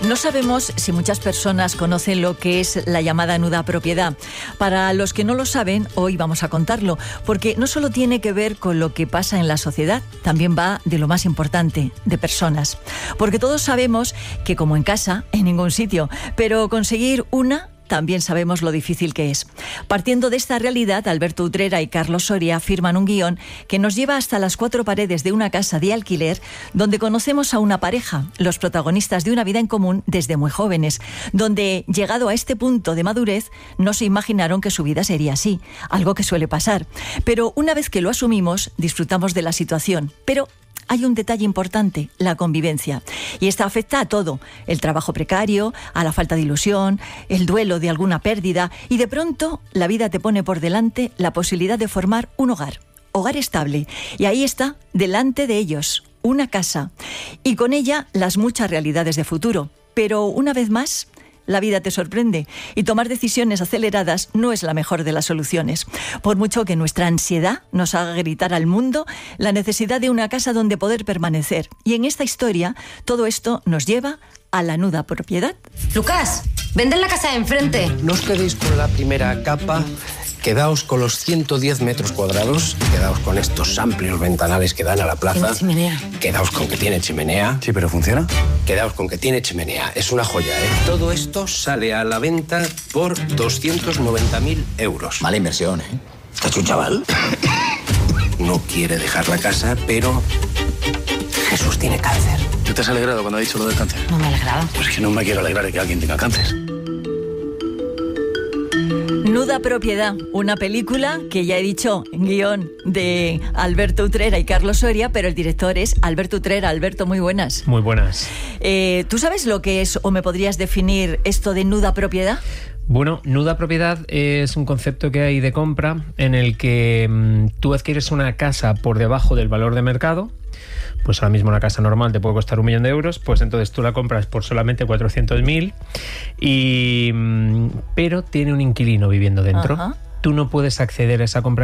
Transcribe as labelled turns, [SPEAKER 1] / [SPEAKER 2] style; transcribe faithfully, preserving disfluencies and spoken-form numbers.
[SPEAKER 1] No sabemos si muchas personas conocen lo que es la llamada nuda propiedad. Para los que no lo saben, hoy vamos a contarlo, porque no solo tiene que ver con lo que pasa en la sociedad, también va de lo más importante, de personas. Porque todos sabemos que, como en casa, en ningún sitio, pero conseguir una... también sabemos lo difícil que es. Partiendo de esta realidad, Alberto Utrera y Carlos Soria firman un guión que nos lleva hasta las cuatro paredes de una casa de alquiler donde conocemos a una pareja, los protagonistas de una vida en común desde muy jóvenes, donde, llegado a este punto de madurez, no se imaginaron que su vida sería así, algo que suele pasar. Pero una vez que lo asumimos, disfrutamos de la situación. Pero hay un detalle importante, la convivencia. Y esta afecta a todo, el trabajo precario, a la falta de ilusión, el duelo de alguna pérdida, y de pronto la vida te pone por delante la posibilidad de formar un hogar, hogar estable. Y ahí está, delante de ellos, una casa. Y con ella las muchas realidades de futuro. Pero una vez más, la vida te sorprende y tomar decisiones aceleradas no es la mejor de las soluciones. Por mucho que nuestra ansiedad nos haga gritar al mundo la necesidad de una casa donde poder permanecer. Y en esta historia, todo esto nos lleva a la nuda propiedad.
[SPEAKER 2] Lucas, vende la casa de enfrente.
[SPEAKER 3] No os quedéis con la primera capa. Quedaos con los ciento diez metros cuadrados, quedaos con estos amplios ventanales que dan a la plaza.
[SPEAKER 2] Tiene chimenea.
[SPEAKER 3] Quedaos con que tiene chimenea.
[SPEAKER 4] Sí, pero ¿funciona?
[SPEAKER 3] Quedaos con que tiene chimenea. Es una joya, ¿eh? Todo esto sale a la venta por doscientos noventa mil euros.
[SPEAKER 4] Mala inversión, ¿eh? ¿Está hecho un chaval?
[SPEAKER 3] No quiere dejar la casa, pero Jesús tiene cáncer.
[SPEAKER 4] ¿Tú te has alegrado cuando ha dicho lo del cáncer?
[SPEAKER 2] No me he alegrado.
[SPEAKER 4] Pues es que no me quiero alegrar de que alguien tenga cáncer.
[SPEAKER 1] Nuda propiedad, una película que ya he dicho, guión de Alberto Utrera y Carlos Soria, pero el director es Alberto Utrera. Alberto, muy buenas.
[SPEAKER 5] Muy buenas.
[SPEAKER 1] Eh, ¿Tú sabes lo que es, o me podrías definir esto de nuda propiedad?
[SPEAKER 5] Bueno, nuda propiedad es un concepto que hay de compra en el que mmm, tú adquieres una casa por debajo del valor de mercado. Pues ahora mismo una casa normal te puede costar un millón de euros, pues entonces tú la compras por solamente cuatrocientos mil, y, pero tiene un inquilino viviendo dentro. Ajá. Tú no puedes acceder a esa compra